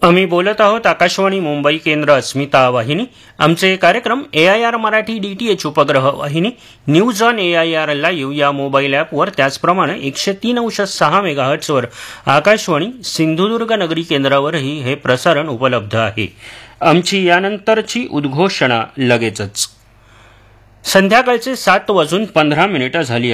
आम्ही बोलत आहोत आकाशवाणी मुंबई केंद्र अस्मिता वाहिनी. आमचे कार्यक्रम AIR मराठी DTH उपग्रह वाहिनी, न्यूज ऑन AIR लाईव्ह या मोबाईल ॲपवर, त्याचप्रमाणे 103.6 मेगाहर्ट्झवर आकाशवाणी सिंधुदुर्ग नगरी केंद्रावरही हे प्रसारण उपलब्ध आहे. आमची यानंतरची उद्घोषणा लगेचच. संध्याकाळचे 7:15 झाली